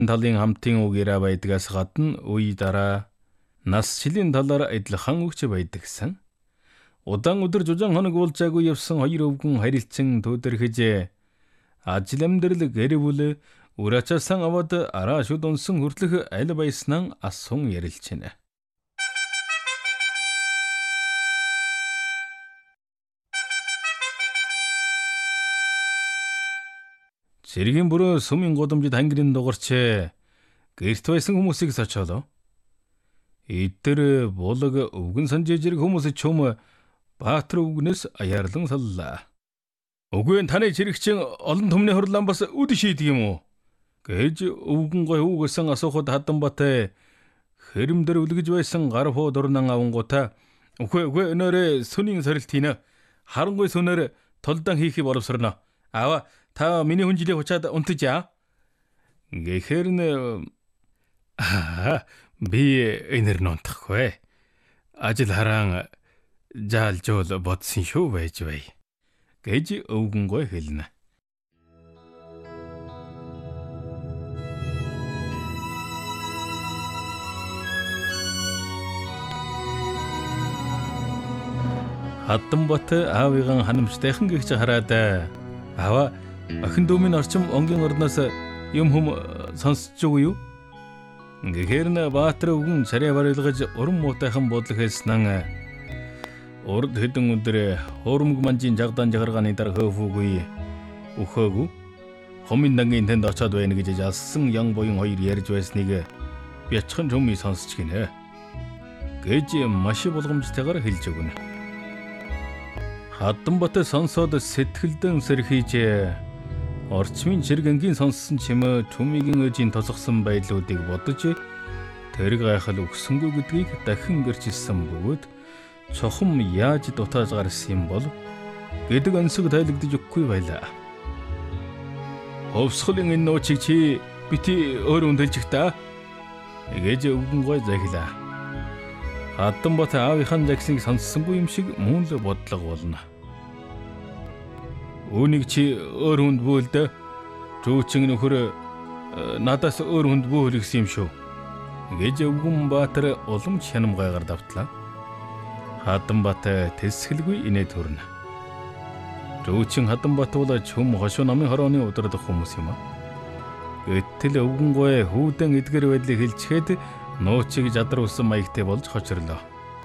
талын хамтын үгээрээ байдгаас гадна үе дараа насжилийн талаар адилхан өгч байдагсан. Удаан өдөр жужаан хоног уулзаагүй явсан хоёр өвгөн харилцан төөдөрхөж ажил амьдрал гэр бүл үр ачаасан аваад араа шүд унсан хүртэлх аль баяснаа асуун ярилж байна. Цэргийн бүрөө сүмийн гудамжид хангирын дугарч гэрт байсан хүмүүсийг сочоолоо. Эдгээр булаг өвгөн санжиж ирэх хүмүүс чөм Баатар өвгнөөс аяарлан саллаа. Үгүй таны чирэгчин олон түмний хурлаан бас үд шийдэг юм уу? Гэж өвгөн гой хүүгсэн асуухад Хатанбат хэрэмдэр үлгэж байсан гар хуу дурнан авангуудаа үгүй өнөөрэ сүнийн сорилт хийнэ. Харангүй сүнээр толдон хийхийг боловсрно. Аава та миний хүнжилийг учаад унтаж яа. Гэхэр би энэр нунтахгүй. Ажил хараан заалжуул бодсон шүү байж бай. Гэж өвгөн гой хэлнэ. Хатанбат аавыган ханамжтайхан гихч хараад аваа охин дүүмийн орчим онгийн орноос юм хүм сонсч юу? Гэхээр Баатар өвгөн царай барилгаж уран муутайхан бодлох хэлснэн урд хэдэн өдөр хөрмөг манжийн жагдан жагаргааны дараа хөөфүүгүй өхөөгүй хомын дангийн тэнд очоод байна гэж алсан ян буян хоёр ярьж байсныг бячхан төмий сонсч гинэ. Гэж маш болгомжтойгоор хэлж өгнө. Хатанбат сонсоод сэтгэлдэн сэрхийж орчмын жиргэнгийн сонссон чимээ төмигийн өжийн тосгосон байдлуудыг бодож тэр гайхал өгсөнгөө гэдгийг дахин гэрчилсэн бөгөөд цохом яаж дутааж гарсан юм бол гэдэг онцог тайлгдаж өгөхгүй байлаа. Ховсхолын энэ нуучиг чи бити өөр үндэлжих та гэж өвгөн гой захилаа. Хатанбат аавынхаа загсыг сонссонгүй юм шиг мөн л бодлого болно. Үүнийг чи өөр хүнд бөөлдө. Түүчин нөхөр надаас өөр хүнд бөөл гэсэн юм шүү. Гэж өвгөн Баатар улам чанамгайгаар давтлаа. Хатанбат тэсгэлгүй инээ төрнө. Түүчин Хатанбат бол чөм хошуу намын хорооны удирдах хүмүүс юм аа. Гэтэл өвгөн гой хүүдэн эдгэр байдлыг хэлчихэд нуучиг жадар усан маягтай болж хочрлоо.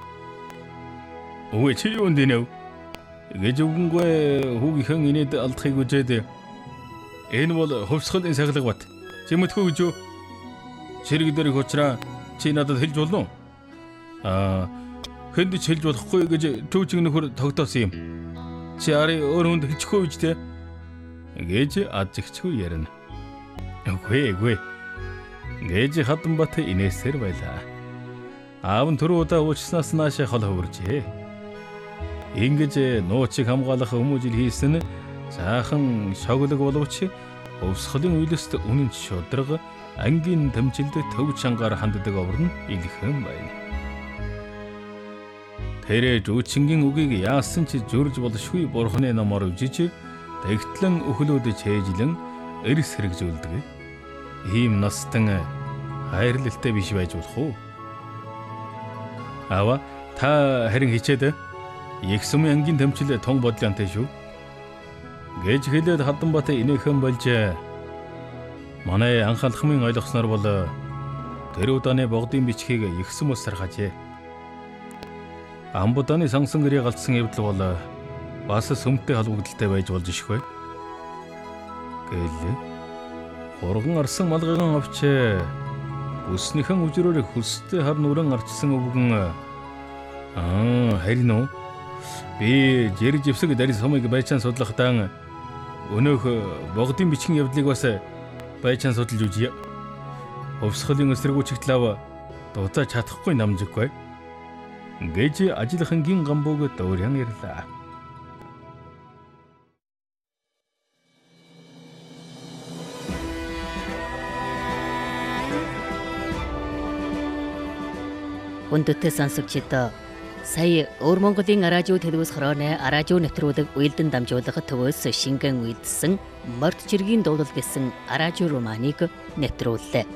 Өвөө чи юунд инэв? Гэж өвгөн гой хүүгийнхэн инээд алдахыг үжээд энэ бол хөвсгөлийн сахилга бат. Чимэтгүй гэж юу? Сэрэг дээрх уучраа чи надад хэлж болно уу? Хэнд ч хэлж болохгүй гэж түүчиг нөхөр тогтоосон юм. Чи ари өөр хүнд хэлчихгүй гэж те? Гэж ажигчгүй ярина. Үгүй. Гэж Хатанбат инээсээр байлаа. Аав нь түрүү удаа уучлснаас нааш хол хөвөржээ. Ингэж нуучиг хамгаалах хүмүүжил хийсэн цаахан шоглог боловч өвсгөлийн үйлст үнэн шудраг ангийн тэмцэлд төв чангаар ханддаг оврон илхэн байна. Тэр дүүчингийн үгийг яасан ч зүрж болшгүй бурхны намаар үжиж тэгтлэн өхлөөд чэйжлэн эрс хэрэгжүүлдэг. Ийм настан хайрлалтай биш байж болох уу? Ава та харин хичээд их сүмийн ангийн тэмцэл тун бодлонтой шүү. Гэж хэлээд Хатанбат инээхэн болж манай анхаалхмын ойлгосноор бол тэр удааны богдын бичгийг их сүмөс сархажээ. Амбуданы сансан гэрээ галцсан явдал бол бас сүмтэй холбогдолтой байж болж ишгүй. Гэлээ. Хурган арсан малгайган авч бүснийхэн үжрөөр хөстэй хар нүрэн арчсан өвгөн харин уу? Би жирэг живсэг дарис хомыг байчаан судлахдаа өнөөх богдын бичгийн явдлыг бас байчаан судалж үзье. Өвсгөлийн эсрэгүүчигтлав дуудаж чадахгүй намжиггүй. Гэж ажилхангийн гамбууг дөөрян ирлээ. Хүндэтгэл сонсогчдоо Сая Өвөр Монголын аражуу телевиз хорооны аражуу нэвтрүүлэг уялдан дамжуулах төвөөс шингэн үйдсэн Морд жиргийн дуулал гэсэн аражуу романыг нэвтрүүллээ.